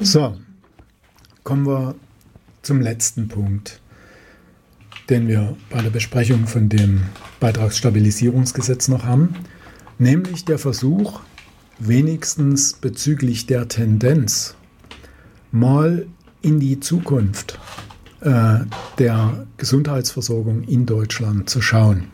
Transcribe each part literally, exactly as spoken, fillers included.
So, kommen wir zum letzten Punkt, den wir bei der Besprechung von dem Beitragsstabilisierungsgesetz noch haben, nämlich der Versuch, wenigstens bezüglich der Tendenz mal in die Zukunft äh, der Gesundheitsversorgung in Deutschland zu schauen.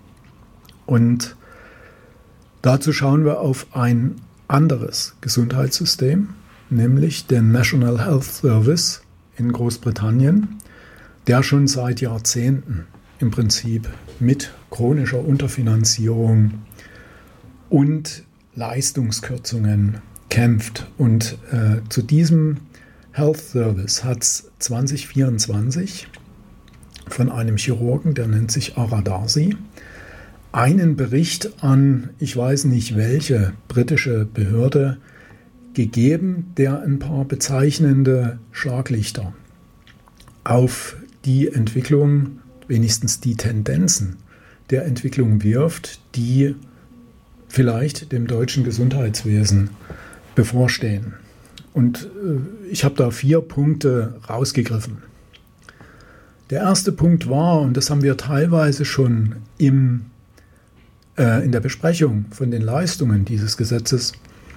Und dazu schauen wir auf ein anderes Gesundheitssystem, nämlich den National Health Service in Großbritannien, der schon seit Jahrzehnten im Prinzip mit chronischer Unterfinanzierung und Leistungskürzungen kämpft. Und äh, zu diesem Health Service hat es zwanzig vierundzwanzig von einem Chirurgen, der nennt sich Aradarsi, einen Bericht an, ich weiß nicht welche britische Behörde, gegeben, der ein paar bezeichnende Schlaglichter auf die Entwicklung, wenigstens die Tendenzen der Entwicklung wirft, die vielleicht dem deutschen Gesundheitswesen bevorstehen. Und äh, ich habe da vier Punkte rausgegriffen. Der erste Punkt war, und das haben wir teilweise schon im, äh, in der Besprechung von den Leistungen dieses Gesetzes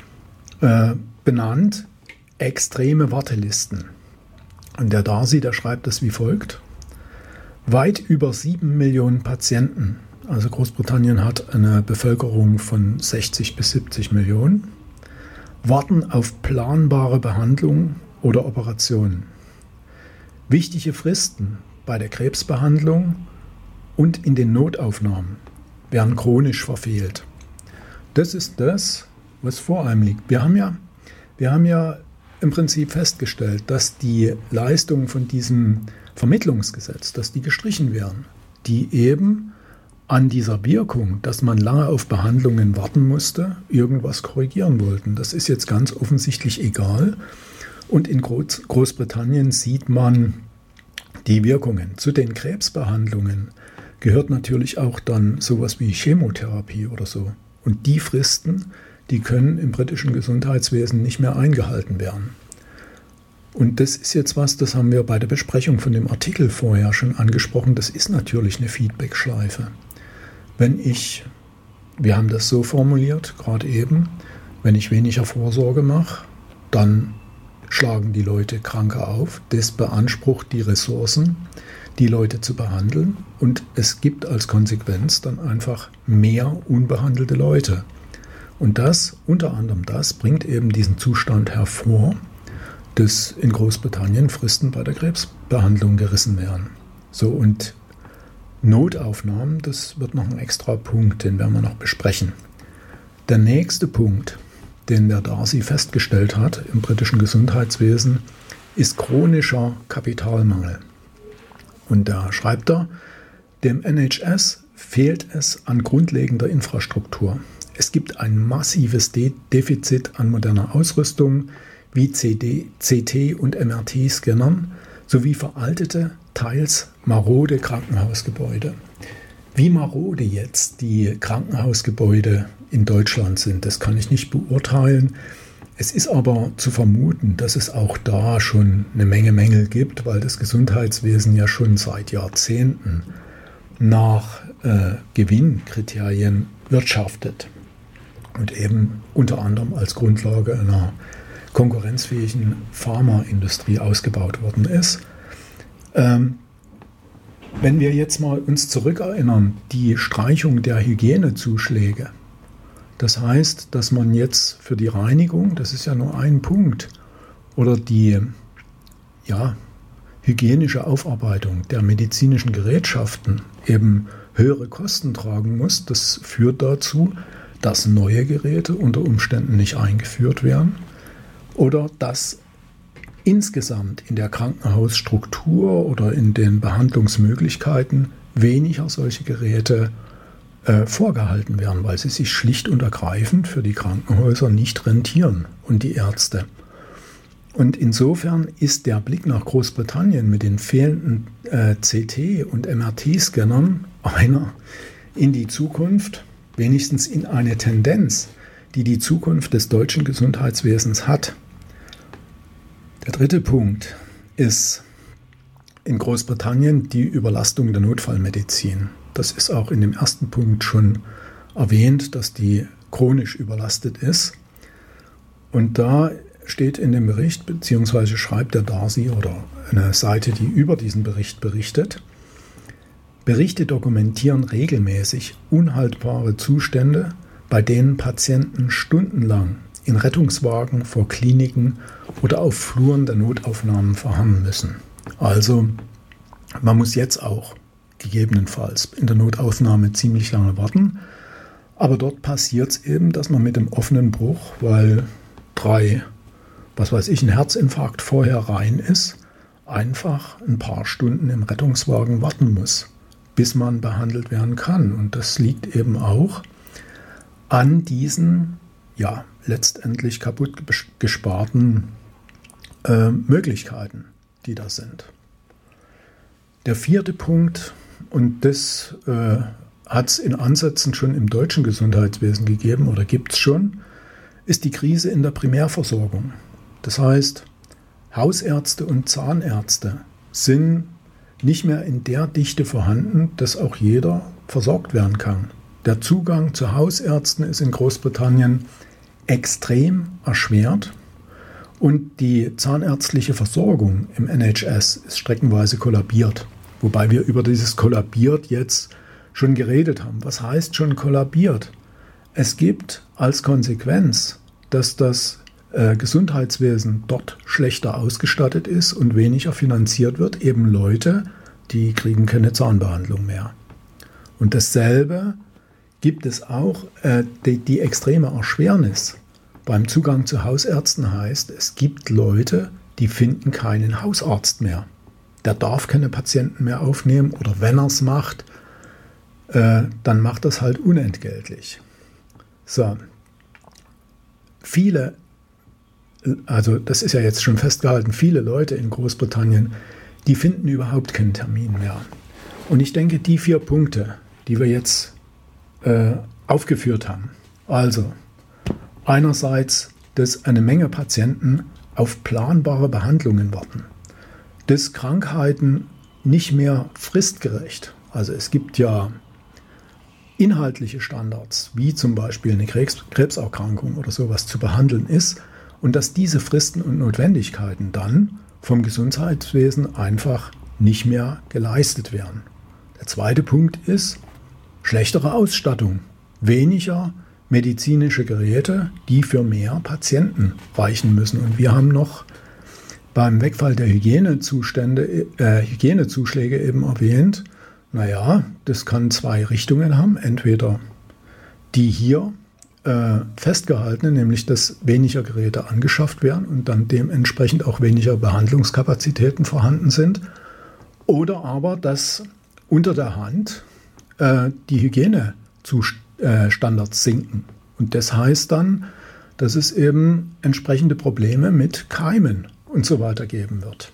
äh, benannt, extreme Wartelisten. Und der Darcy, der schreibt das wie folgt: Weit über sieben Millionen Patienten, also Großbritannien hat eine Bevölkerung von sechzig bis siebzig Millionen, warten auf planbare Behandlung oder Operationen. Wichtige Fristen bei der Krebsbehandlung und in den Notaufnahmen werden chronisch verfehlt. Das ist das, was vor einem liegt. Wir haben ja, wir haben ja im Prinzip festgestellt, dass die Leistungen von diesem Vermittlungsgesetz, dass die gestrichen werden, die eben an dieser Wirkung, dass man lange auf Behandlungen warten musste, irgendwas korrigieren wollten. Das ist jetzt ganz offensichtlich egal. Und in Groß- Großbritannien sieht man die Wirkungen. Zu den Krebsbehandlungen gehört natürlich auch dann sowas wie Chemotherapie oder so. Und die Fristen, die können im britischen Gesundheitswesen nicht mehr eingehalten werden. Und das ist jetzt was, das haben wir bei der Besprechung von dem Artikel vorher schon angesprochen, das ist natürlich eine Feedback-Schleife. Wenn ich, wir haben das so formuliert, gerade eben, wenn ich weniger Vorsorge mache, dann schlagen die Leute kranker auf, das beansprucht die Ressourcen, die Leute zu behandeln, und es gibt als Konsequenz dann einfach mehr unbehandelte Leute. Und das, unter anderem das, bringt eben diesen Zustand hervor, dass in Großbritannien Fristen bei der Krebsbehandlung gerissen werden. So, und Notaufnahmen, das wird noch ein extra Punkt, den werden wir noch besprechen. Der nächste Punkt, den der Darcy festgestellt hat im britischen Gesundheitswesen, ist chronischer Kapitalmangel. Und da schreibt er, dem N H S fehlt es an grundlegender Infrastruktur. Es gibt ein massives De- Defizit an moderner Ausrüstung wie C D, C T und M R T-Scannern sowie veraltete, teils marode Krankenhausgebäude. Wie marode jetzt die Krankenhausgebäude in Deutschland sind, das kann ich nicht beurteilen. Es ist aber zu vermuten, dass es auch da schon eine Menge Mängel gibt, weil das Gesundheitswesen ja schon seit Jahrzehnten nach äh, Gewinnkriterien wirtschaftet und eben unter anderem als Grundlage einer konkurrenzfähigen Pharmaindustrie ausgebaut worden ist. Ähm, wenn wir jetzt mal uns zurückerinnern, die Streichung der Hygienezuschläge, das heißt, dass man jetzt für die Reinigung, das ist ja nur ein Punkt, oder die ja, hygienische Aufarbeitung der medizinischen Gerätschaften eben höhere Kosten tragen muss, das führt dazu, dass neue Geräte unter Umständen nicht eingeführt werden oder dass insgesamt in der Krankenhausstruktur oder in den Behandlungsmöglichkeiten weniger solche Geräte äh, vorgehalten werden, weil sie sich schlicht und ergreifend für die Krankenhäuser nicht rentieren und die Ärzte. Und insofern ist der Blick nach Großbritannien mit den fehlenden äh, C T- und M R T-Scannern einer in die Zukunft, wenigstens in eine Tendenz, die die Zukunft des deutschen Gesundheitswesens hat. Der dritte Punkt ist in Großbritannien die Überlastung der Notfallmedizin. Das ist auch in dem ersten Punkt schon erwähnt, dass die chronisch überlastet ist. Und da steht in dem Bericht, beziehungsweise schreibt der Darcy oder eine Seite, die über diesen Bericht berichtet, Berichte dokumentieren regelmäßig unhaltbare Zustände, bei denen Patienten stundenlang in Rettungswagen vor Kliniken oder auf Fluren der Notaufnahmen verharren müssen. Also man muss jetzt auch gegebenenfalls in der Notaufnahme ziemlich lange warten, aber dort passiert es eben, dass man mit dem offenen Bruch, weil drei, was weiß ich, ein Herzinfarkt vorher rein ist, einfach ein paar Stunden im Rettungswagen warten muss, bis man behandelt werden kann. Und das liegt eben auch an diesen, ja, letztendlich kaputt gesparten äh, Möglichkeiten, die da sind. Der vierte Punkt, und das äh, hat es in Ansätzen schon im deutschen Gesundheitswesen gegeben oder gibt es schon, ist die Krise in der Primärversorgung. Das heißt, Hausärzte und Zahnärzte sind nicht mehr in der Dichte vorhanden, dass auch jeder versorgt werden kann. Der Zugang zu Hausärzten ist in Großbritannien extrem erschwert und die zahnärztliche Versorgung im N H S ist streckenweise kollabiert. Wobei wir über dieses kollabiert jetzt schon geredet haben. Was heißt schon kollabiert? Es gibt als Konsequenz, dass das äh, Gesundheitswesen dort schlechter ausgestattet ist und weniger finanziert wird, eben Leute, die kriegen keine Zahnbehandlung mehr. Und dasselbe gibt es auch, äh, die, die extreme Erschwernis beim Zugang zu Hausärzten heißt, es gibt Leute, die finden keinen Hausarzt mehr. Der darf keine Patienten mehr aufnehmen oder wenn er es macht, äh, dann macht das halt unentgeltlich. So, viele, also das ist ja jetzt schon festgehalten, viele Leute in Großbritannien, die finden überhaupt keinen Termin mehr. Und ich denke, die vier Punkte, die wir jetzt äh, aufgeführt haben, also einerseits, dass eine Menge Patienten auf planbare Behandlungen warten, dass Krankheiten nicht mehr fristgerecht, also es gibt ja inhaltliche Standards, wie zum Beispiel eine Krebs- Krebserkrankung oder sowas zu behandeln ist und dass diese Fristen und Notwendigkeiten dann vom Gesundheitswesen einfach nicht mehr geleistet werden. Der zweite Punkt ist schlechtere Ausstattung, weniger medizinische Geräte, die für mehr Patienten reichen müssen. Und wir haben noch beim Wegfall der Hygienezustände, äh, Hygienezuschläge eben erwähnt, naja, das kann zwei Richtungen haben. Entweder die hier äh, festgehaltene, nämlich dass weniger Geräte angeschafft werden und dann dementsprechend auch weniger Behandlungskapazitäten vorhanden sind, oder aber, dass unter der Hand äh, die Hygienestandards sinken. Und das heißt dann, dass es eben entsprechende Probleme mit Keimen und so weiter geben wird.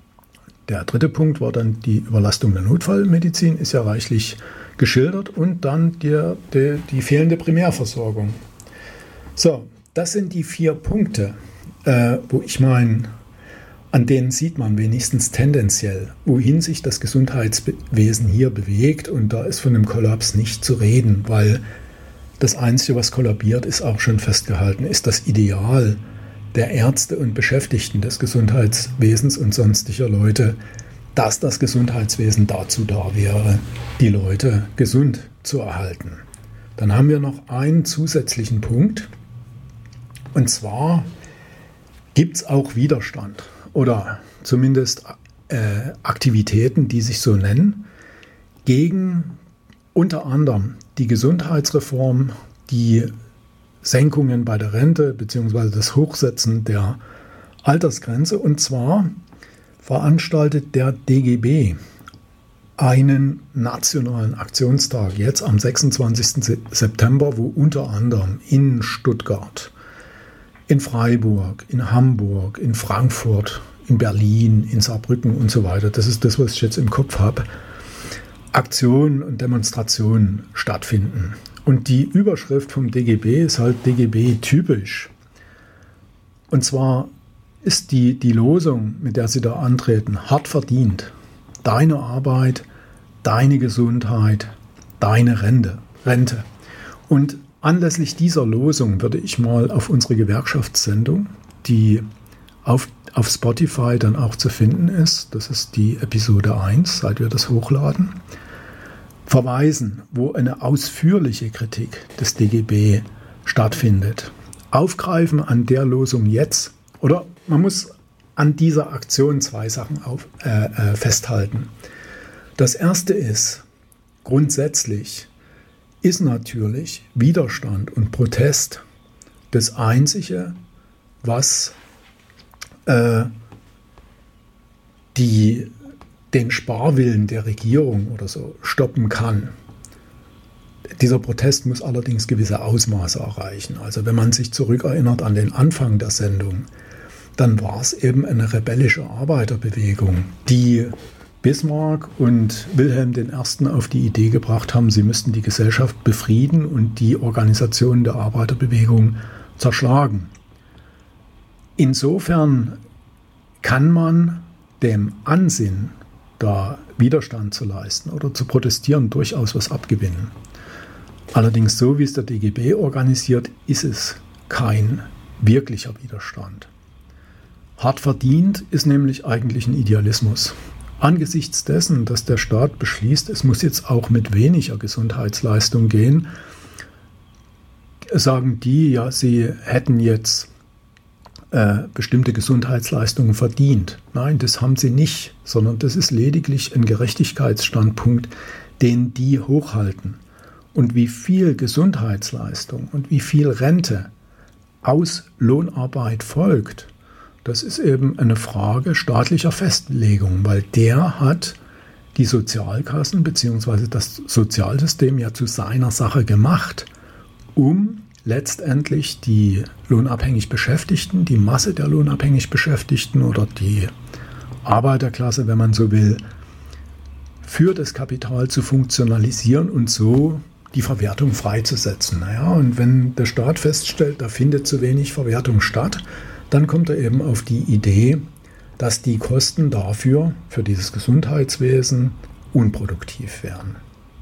Der dritte Punkt war dann die Überlastung der Notfallmedizin, ist ja reichlich geschildert, und dann die, die, die fehlende Primärversorgung. So, das sind die vier Punkte, äh, wo ich meine, an denen sieht man wenigstens tendenziell, wohin sich das Gesundheitswesen hier bewegt, und da ist von einem Kollaps nicht zu reden, weil das Einzige, was kollabiert, ist auch schon festgehalten, ist das Ideal der Ärzte und Beschäftigten des Gesundheitswesens und sonstiger Leute, dass das Gesundheitswesen dazu da wäre, die Leute gesund zu erhalten. Dann haben wir noch einen zusätzlichen Punkt, und zwar gibt es auch Widerstand oder zumindest äh, Aktivitäten, die sich so nennen, gegen unter anderem die Gesundheitsreform, die Senkungen bei der Rente bzw. das Hochsetzen der Altersgrenze. Und zwar veranstaltet der D G B einen nationalen Aktionstag jetzt am sechsundzwanzigsten September, wo unter anderem in Stuttgart, in Freiburg, in Hamburg, in Frankfurt, in Berlin, in Saarbrücken und so weiter, das ist das, was ich jetzt im Kopf habe, Aktionen und Demonstrationen stattfinden. Und die Überschrift vom D G B ist halt D G B typisch. Und zwar ist die, die Losung, mit der sie da antreten, hart verdient. Deine Arbeit, deine Gesundheit, deine Rente. Rente. Und anlässlich dieser Losung würde ich mal auf unsere Gewerkschaftssendung, die auf, auf Spotify dann auch zu finden ist, das ist die Episode eins, seit wir das hochladen, verweisen, wo eine ausführliche Kritik des D G B stattfindet. Aufgreifen an der Losung jetzt, oder man muss an dieser Aktion zwei Sachen auf, äh, äh, festhalten. Das erste ist, grundsätzlich ist natürlich Widerstand und Protest das Einzige, was äh, die, den Sparwillen der Regierung oder so stoppen kann. Dieser Protest muss allerdings gewisse Ausmaße erreichen. Also wenn man sich zurückerinnert an den Anfang der Sendung, dann war es eben eine rebellische Arbeiterbewegung, die Bismarck und Wilhelm der Erste auf die Idee gebracht haben, sie müssten die Gesellschaft befrieden und die Organisation der Arbeiterbewegung zerschlagen. Insofern kann man dem Ansinnen, da Widerstand zu leisten oder zu protestieren, durchaus was abgewinnen. Allerdings so, wie es der D G B organisiert, ist es kein wirklicher Widerstand. Hart verdient ist nämlich eigentlich ein Idealismus. Angesichts dessen, dass der Staat beschließt, es muss jetzt auch mit weniger Gesundheitsleistung gehen, sagen die, ja, sie hätten jetzt äh, bestimmte Gesundheitsleistungen verdient. Nein, das haben sie nicht, sondern das ist lediglich ein Gerechtigkeitsstandpunkt, den die hochhalten. Und wie viel Gesundheitsleistung und wie viel Rente aus Lohnarbeit folgt, das ist eben eine Frage staatlicher Festlegung, weil der hat die Sozialkassen bzw. das Sozialsystem ja zu seiner Sache gemacht, um letztendlich die lohnabhängig Beschäftigten, die Masse der lohnabhängig Beschäftigten oder die Arbeiterklasse, wenn man so will, für das Kapital zu funktionalisieren und so die Verwertung freizusetzen. Naja, und wenn der Staat feststellt, da findet zu wenig Verwertung statt, dann kommt er eben auf die Idee, dass die Kosten dafür, für dieses Gesundheitswesen, unproduktiv wären.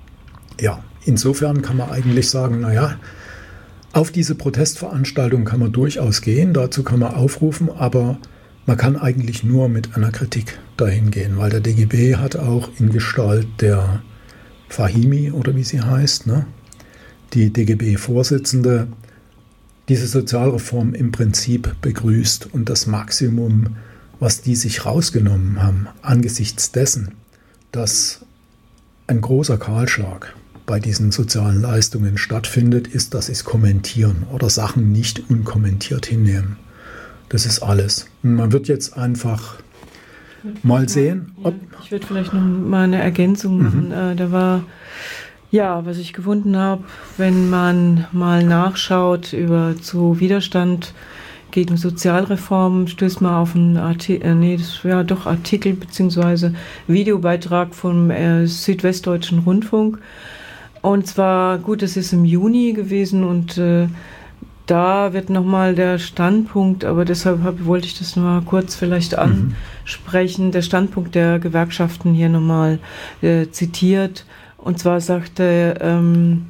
Ja, insofern kann man eigentlich sagen, naja, auf diese Protestveranstaltung kann man durchaus gehen, dazu kann man aufrufen, aber man kann eigentlich nur mit einer Kritik dahin gehen, weil der D G B hat auch in Gestalt der Fahimi, oder wie sie heißt, ne, die D G B-Vorsitzende, diese Sozialreform im Prinzip begrüßt und das Maximum, was die sich rausgenommen haben, angesichts dessen, dass ein großer Kahlschlag bei diesen sozialen Leistungen stattfindet, ist, dass sie es kommentieren oder Sachen nicht unkommentiert hinnehmen. Das ist alles. Und man wird jetzt einfach mal sehen, ob... Ja, ich würde vielleicht noch mal eine Ergänzung machen. Mhm. Äh, da war... Ja, was ich gefunden habe, wenn man mal nachschaut über zu Widerstand gegen Sozialreformen, stößt man auf einen Artikel, äh, nee, das ja doch Artikel bzw. Videobeitrag vom äh, Südwestdeutschen Rundfunk. Und zwar, gut, das ist im Juni gewesen und äh, da wird nochmal der Standpunkt, aber deshalb hab, wollte ich das nochmal kurz vielleicht ansprechen, mhm. der Standpunkt der Gewerkschaften hier nochmal äh, zitiert. Und zwar sagte, ähm,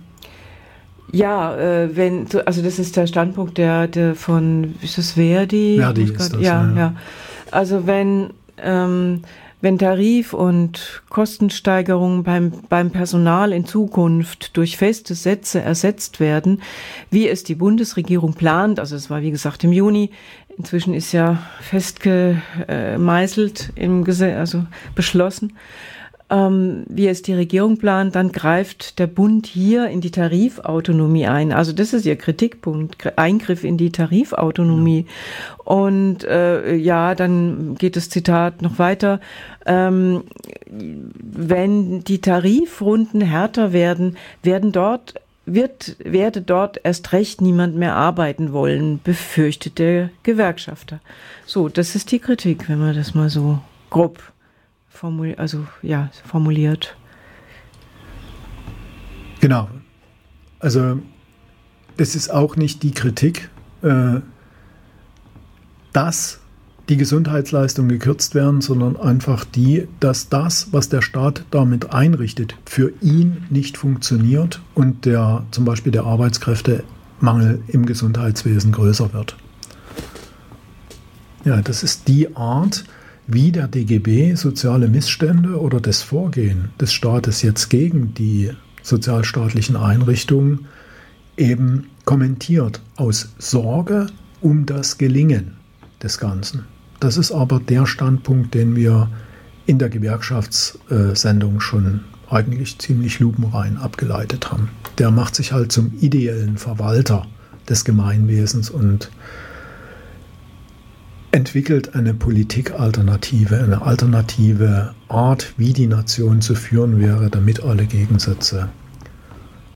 ja, äh, wenn, also das ist der Standpunkt der, der von, ist das Verdi? Verdi ist das, ja, ja. ja. Also wenn, ähm, wenn Tarif- und Kostensteigerungen beim, beim Personal in Zukunft durch feste Sätze ersetzt werden, wie es die Bundesregierung plant, also es war wie gesagt im Juni, inzwischen ist ja festgemeißelt, im Gesetz, also beschlossen, Ähm, wie es die Regierung plant, dann greift der Bund hier in die Tarifautonomie ein. Also das ist ihr Kritikpunkt, Eingriff in die Tarifautonomie. Ja. Und äh, ja, dann geht das Zitat noch weiter. Ähm, wenn die Tarifrunden härter werden, werden dort wird, werde dort erst recht niemand mehr arbeiten wollen, befürchtet der Gewerkschafter. So, das ist die Kritik, wenn man das mal so grob Formul- also ja, formuliert. Genau. Also das ist auch nicht die Kritik, äh, dass die Gesundheitsleistungen gekürzt werden, sondern einfach die, dass das, was der Staat damit einrichtet, für ihn nicht funktioniert und der zum Beispiel der Arbeitskräftemangel im Gesundheitswesen größer wird. Ja, das ist die Art, wie der D G B soziale Missstände oder das Vorgehen des Staates jetzt gegen die sozialstaatlichen Einrichtungen eben kommentiert, aus Sorge um das Gelingen des Ganzen. Das ist aber der Standpunkt, den wir in der Gewerkschaftssendung schon eigentlich ziemlich lupenrein abgeleitet haben. Der macht sich halt zum ideellen Verwalter des Gemeinwesens und entwickelt eine Politikalternative, eine alternative Art, wie die Nation zu führen wäre, damit alle Gegensätze